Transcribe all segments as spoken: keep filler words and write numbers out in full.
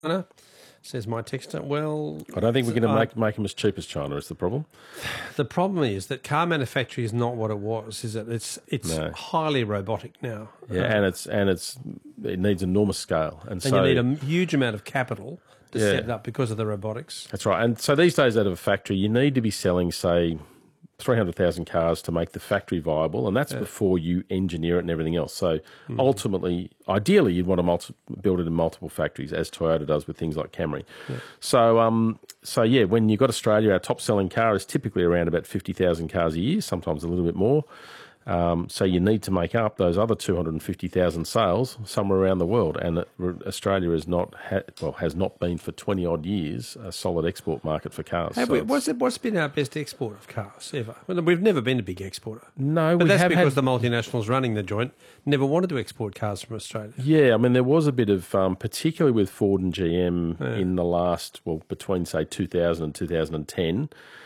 China, says my texter. Well, I don't think we're going to uh, make make them as cheap as China. Is the problem? The problem is that car manufacturing is not what it was. Is it? It's it's No. highly robotic now. Yeah, Uh, and it's and it's it needs enormous scale, and, and so you need a huge amount of capital to Yeah. set it up because of the robotics. that's right. And so these days, out of a factory, you need to be selling, say, three hundred thousand cars to make the factory viable, and that's before you engineer it and everything else. So Hmm. ultimately, ideally, you'd want to multi- build it in multiple factories, as Toyota does with things like Camry. So, um, so yeah, when you've got Australia, our top-selling car is typically around about fifty thousand cars a year, sometimes a little bit more. Um, so you need to make up those other two hundred fifty thousand sales somewhere around the world, and it, Australia is not ha- well has not been for twenty odd years a solid export market for cars. Have So we, it's- what's, it, what's been our best export of cars ever? Well, we've never been a big exporter. no, But we that's have because had, the multinationals running the joint never wanted to export cars from Australia. Yeah, I mean, there was a bit of, um, particularly with Ford and G M in the last, well, between, say, two thousand and two thousand ten,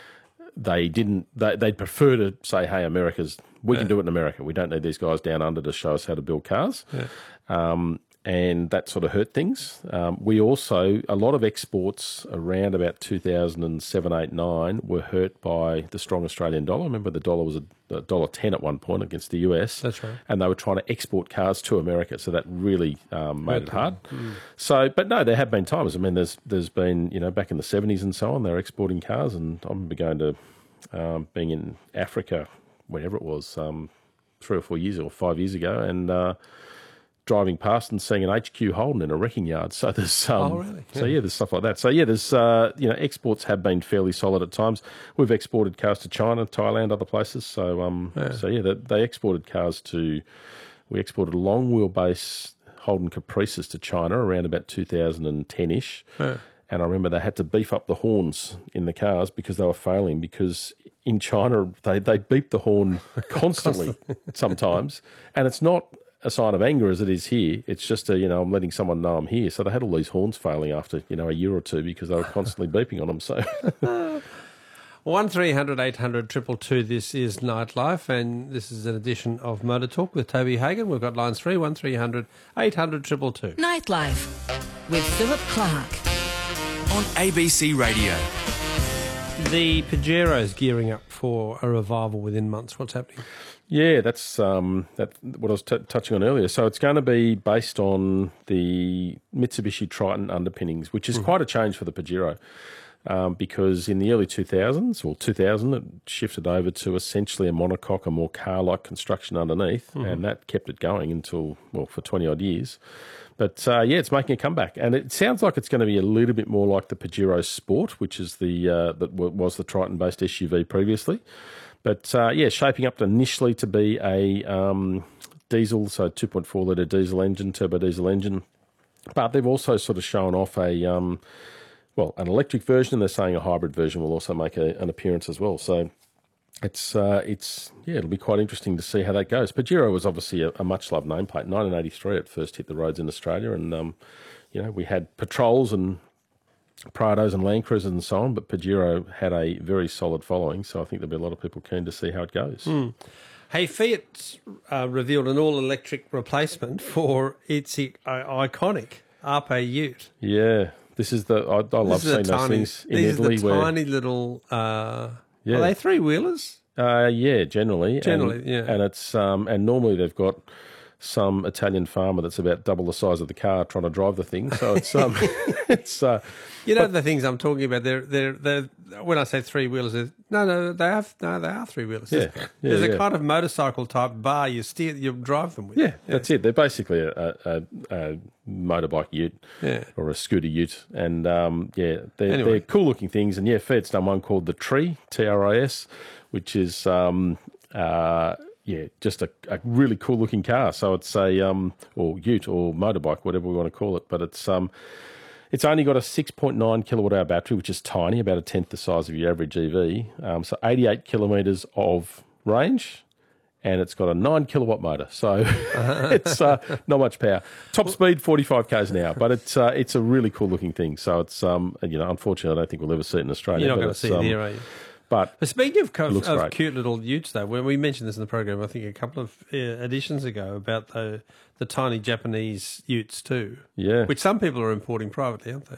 they didn't, they, they'd prefer to say, hey, America's, we can do it in America. We don't need these guys down under to show us how to build cars. Um, and that sort of hurt things. Um, we also, a lot of exports around about two thousand seven, eight, nine were hurt by the strong Australian dollar. Remember, the dollar was a one dollar ten at one point against the U S. That's right. And they were trying to export cars to America, so that really um, made it hard. So, but no, there have been times. I mean, there's there's been, you know, back in the seventies and so on, they were exporting cars, and I remember going to, um, being in Africa, wherever it was, um, three or four years or five years ago, and uh, driving past and seeing an H Q Holden in a wrecking yard. So there's, um, Oh, really? so yeah, there's stuff like that. So yeah, there's, uh, you know, exports have been fairly solid at times. We've exported cars to China, Thailand, other places. So, um, so yeah, they, they exported cars to, we exported long wheelbase Holden Caprices to China around about two thousand ten-ish. Yeah. And I remember they had to beef up the horns in the cars because they were failing, because in China they, they beep the horn constantly sometimes. And it's not a sign of anger as it is here. It's just a, you know, I'm letting someone know I'm here. So they had all these horns failing after, you know, a year or two because they were constantly beeping on them. So one three hundred eight hundred two two two. This is Nightlife, and this is an edition of Motor Talk with Toby Hagan. We've got lines three one three hundred eight hundred two two two. Nightlife with Philip Clark. On A B C Radio. The Pajero's gearing up for a revival within months. What's happening? yeah, that's um, that what I was t- touching on earlier. So it's going to be based on the Mitsubishi Triton underpinnings, which is quite a change for the Pajero. Um, because in the early two thousands, or two thousand, it shifted over to essentially a monocoque, a more car-like construction underneath, and that kept it going until, well, for twenty-odd years. But, uh, yeah, it's making a comeback, and it sounds like it's going to be a little bit more like the Pajero Sport, which is the uh, that w- was the Triton-based S U V previously. But, uh, yeah, shaping up initially to be a um, diesel, so two point four litre diesel engine, turbo diesel engine. But they've also sort of shown off a... Um, Well, an electric version, and they're saying a hybrid version will also make a, an appearance as well. So it's, uh, it's yeah, it'll be quite interesting to see how that goes. Pajero was obviously a, a much-loved nameplate. nineteen eighty-three it first hit the roads in Australia, and, um, you know, we had Patrols and Prados and Land Cruisers and so on, but Pajero had a very solid following, so I think there'll be a lot of people keen to see how it goes. Hey, Fiat uh, revealed an all-electric replacement for its i- iconic Ape Ute. Yeah. This is the, I, I love This is a seeing those tiny, things in these Italy are the where... tiny little... Uh, Yeah. Are they three-wheelers? Uh, yeah, generally. Generally, and, yeah. And it's um, and normally they've got some Italian farmer that's about double the size of the car trying to drive the thing. So it's um, it's uh, You know the things I'm talking about. They're they're they're. When I say three wheelers, no, no, they have no, they are three wheelers. Yeah, There's, yeah, there's a yeah. kind of motorcycle type bar you steer, you drive them with. yeah, that's it. They're basically a, a, a motorbike ute Yeah. or a scooter ute, and um, yeah, they're, Anyway. they're cool looking things. And yeah, Fiat's done one called the Tree, T R I S, which is um, uh, yeah, just a, a really cool looking car. So it's a um, or ute or motorbike, whatever we want to call it, but it's um. It's only got a six point nine kilowatt hour battery, which is tiny, about a tenth the size of your average E V. Um, so eighty-eight kilometres of range, and it's got a nine kilowatt motor. So it's uh, not much power. Top speed, forty-five k's an hour, but it's uh, it's a really cool looking thing. So it's, um, and, you know, unfortunately, I don't think we'll ever see it in Australia. You're not but going to it's, see it um, here, are you? But But speaking of, co- looks of great. cute little utes, though, when we mentioned this in the program, I think a couple of uh, editions ago about the the tiny Japanese utes too, yeah, which some people are importing privately, aren't they?